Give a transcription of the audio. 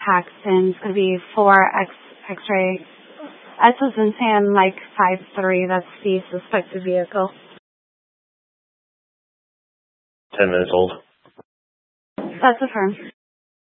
Paxton. It's going to be 4 X-ray. S is in Sam, Mike 53. That's the suspected vehicle. 10 minutes old. That's affirmed.